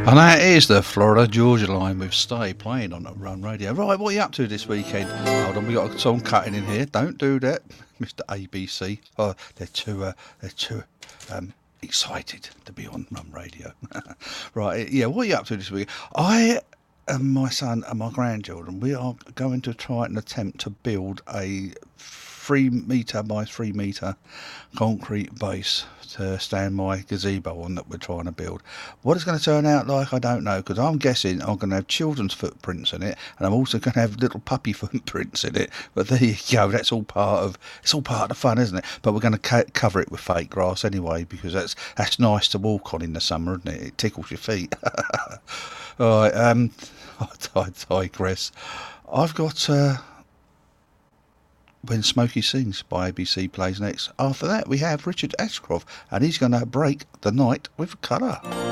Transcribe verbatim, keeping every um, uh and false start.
And that is the Florida Georgia line with Stay playing on Run Radio. Right, what are you up to this weekend? Hold on, we got a song cutting in here. Don't do that, Mister A B C. Oh, they're too, uh, they're too um, excited to be on Run Radio. Right, yeah, what are you up to this week? I and my son and my grandchildren, we are going to try and attempt to build a three metre by three metre concrete base to stand my gazebo on that we're trying to build. What it's going to turn out like, I don't know, because I'm guessing I'm going to have children's footprints in it, and I'm also going to have little puppy footprints in it. But there you go, that's all part of it's all part of the fun, isn't it? But we're going to co- cover it with fake grass anyway, because that's that's nice to walk on in the summer, isn't it? It tickles your feet. All right, um, I digress. I've got. Uh, When Smokey Sings by A B C plays next. After that, we have Richard Ashcroft, and he's going to break the night with colour.